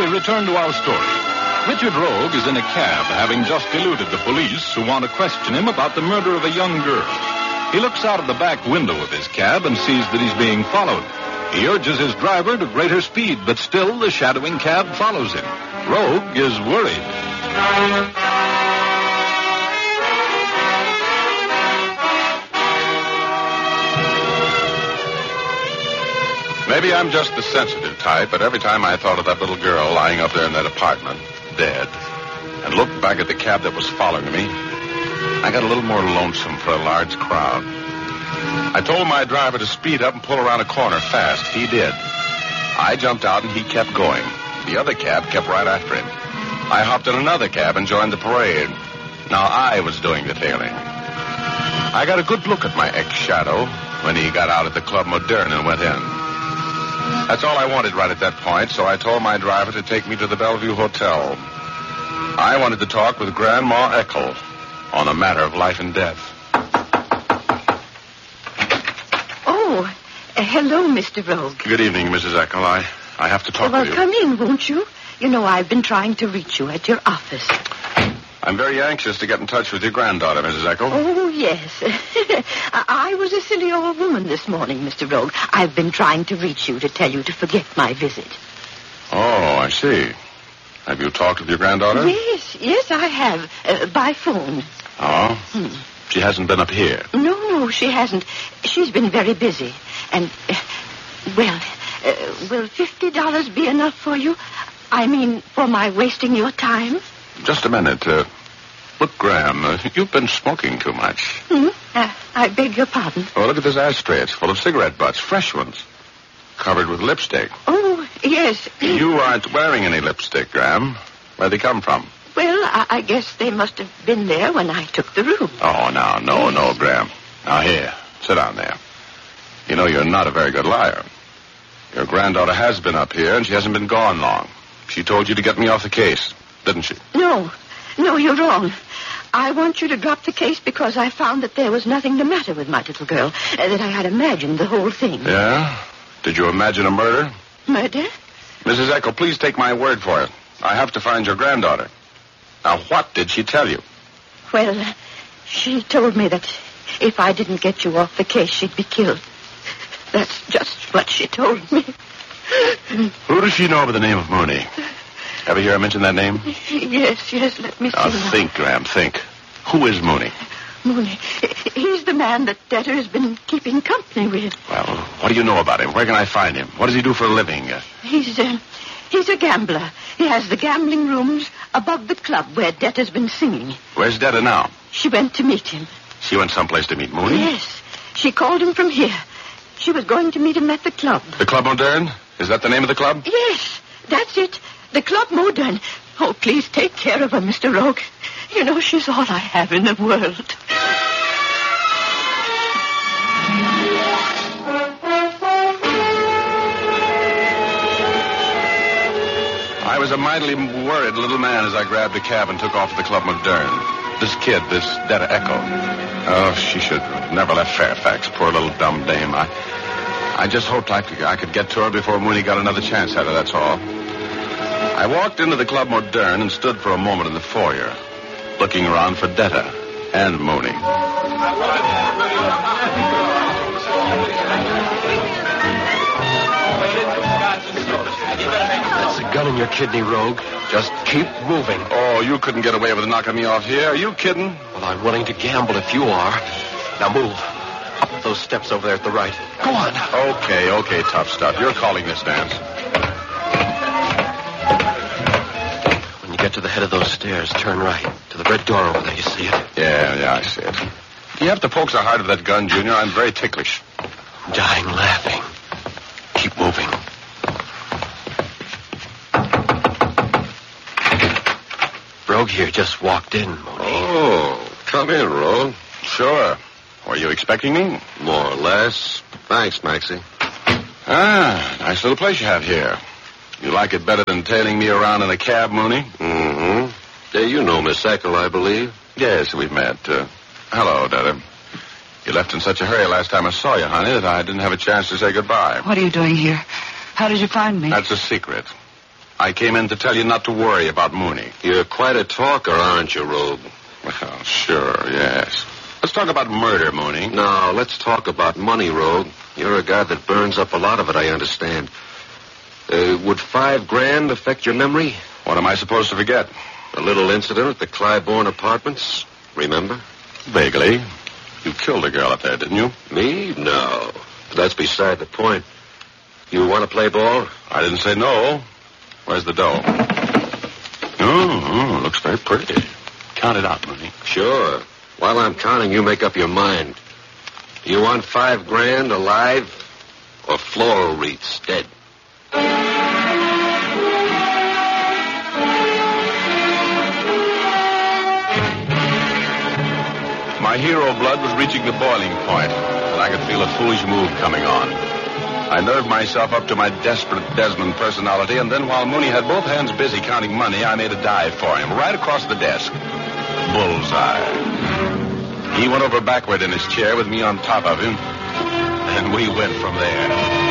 return to our story. Richard Rogue is in a cab, having just eluded the police who want to question him about the murder of a young girl. He looks out of the back window of his cab and sees that he's being followed. He urges his driver to greater speed, but still the shadowing cab follows him. Rogue is worried. Maybe I'm just the sensitive type, but every time I thought of that little girl lying up there in that apartment, dead, and looked back at the cab that was following me, I got a little more lonesome for a large crowd. I told my driver to speed up and pull around a corner fast. He did. I jumped out and he kept going. The other cab kept right after him. I hopped in another cab and joined the parade. Now I was doing the tailing. I got a good look at my ex-shadow when he got out at the Club Moderne and went in. That's all I wanted right at that point, so I told my driver to take me to the Bellevue Hotel. I wanted to talk with Grandma Eckel on a matter of life and death. Oh, hello, Mr. Rogue. Good evening, Mrs. Eckel. I have to talk with you. Well, come in, won't you? You know, I've been trying to reach you at your office. I'm very anxious to get in touch with your granddaughter, Mrs. Eckel. Oh, yes. I was a silly old woman this morning, Mr. Rogue. I've been trying to reach you to tell you to forget my visit. Oh, I see. Have you talked with your granddaughter? Yes, I have. By phone. Oh? She hasn't been up here? No, she hasn't. She's been very busy. And, will $50 be enough for you? I mean, for my wasting your time? Just a minute. Look, Graham, you've been smoking too much. I beg your pardon. Oh, look at this ashtray. It's full of cigarette butts, fresh ones, covered with lipstick. Oh, yes. You aren't wearing any lipstick, Graham. Where'd they come from? Well, I guess they must have been there when I took the room. Oh, no, Graham. Now, here, sit down there. You know, you're not a very good liar. Your granddaughter has been up here, and she hasn't been gone long. She told you to get me off the case, didn't she? No, you're wrong. I want you to drop the case because I found that there was nothing the matter with my little girl, that I had imagined the whole thing. Yeah? Did you imagine a murder? Murder? Mrs. Eckel, please take my word for it. I have to find your granddaughter. Now, what did she tell you? Well, she told me that if I didn't get you off the case, she'd be killed. That's just what she told me. Who does she know by the name of Mooney? Ever hear her mention that name? Yes, let me see. Now, think, Graham, think. Who is Mooney? Mooney. He's the man that Debtor has been keeping company with. Well, what do you know about him? Where can I find him? What does he do for a living? He's a gambler. He has the gambling rooms above the club where Debtor's been singing. Where's Debtor now? She went to meet him. She went someplace to meet Mooney? Yes. She called him from here. She was going to meet him at the club. The Club Moderne? Is that the name of the club? Yes, that's it. The Club Moderne. Oh, please take care of her, Mr. Rogue. You know, she's all I have in the world. I was a mightily worried little man as I grabbed a cab and took off to the Club Moderne. This kid, this Debtor Eckel. Oh, she should have never left Fairfax, poor little dumb dame. I just hoped I could get to her before Mooney got another chance at her, that's all. I walked into the Club Moderne and stood for a moment in the foyer, looking around for Debtor and Mooney. That's a gun in your kidney, Rogue. Just keep moving. Oh, you couldn't get away with knocking me off here. Are you kidding? Well, I'm willing to gamble if you are. Now move. Up those steps over there at the right. Go on. Okay, tough stuff. You're calling this dance. When you get to the head of those stairs, turn right. To the red door over there. You see it? Yeah, I see it. Do you have to poke so hard with that gun, Junior? I'm very ticklish. I'm dying laughing. Keep moving. Rogue here just walked in, Mooney. Oh, come in, Rogue. Sure. Were you expecting me? More or less. Thanks, Maxie. Nice little place you have here. You like it better than tailing me around in a cab, Mooney? Mm-hmm. Yeah, you know Miss Eckel, I believe. Yes, we've met. Hello, Debtor. You left in such a hurry last time I saw you, honey, that I didn't have a chance to say goodbye. What are you doing here? How did you find me? That's a secret. I came in to tell you not to worry about Mooney. You're quite a talker, aren't you, Rogue? Well, sure, yes. Let's talk about murder, Mooney. No, let's talk about money, Rogue. You're a guy that burns up a lot of it, I understand. Would $5,000 affect your memory? What am I supposed to forget? A little incident at the Clybourne Apartments, remember? Vaguely. You killed a girl up there, didn't you? Me? No. But that's beside the point. You want to play ball? I didn't say no. Where's the dough? Oh, looks very pretty. Count it out, Mooney. Sure. While I'm counting, you make up your mind. Do you want $5,000 alive or floral wreaths dead? My hero blood was reaching the boiling point, and I could feel a foolish move coming on. I nerved myself up to my desperate Desmond personality, and then while Mooney had both hands busy counting money, I made a dive for him, right across the desk. Bullseye. He went over backward in his chair with me on top of him, and we went from there.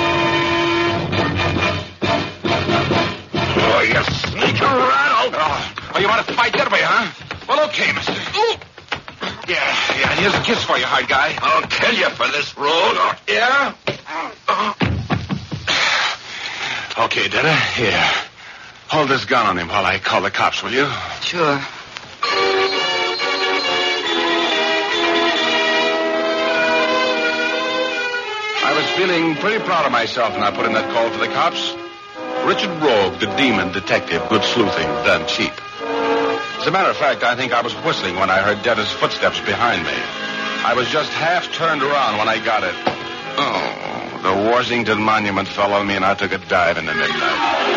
Oh, you sneaking rattle! Oh, you want to fight that way, huh? Well, okay, mister. Yeah, here's a kiss for you, hard guy. I'll kill you for this, Rogue. Yeah? Okay, Detta, here. Hold this gun on him while I call the cops, will you? Sure. I was feeling pretty proud of myself when I put in that call for the cops. Richard Rogue, the demon detective, good sleuthing, done cheap. As a matter of fact, I think I was whistling when I heard Detta's footsteps behind me. I was just half turned around when I got it. Oh, the Washington Monument fell on me and I took a dive in the midnight.